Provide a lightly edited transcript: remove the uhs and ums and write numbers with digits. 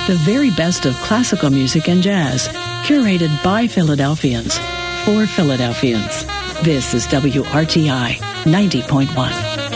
The very best of classical music and jazz, curated by Philadelphians, for Philadelphians. This is WRTI 90.1.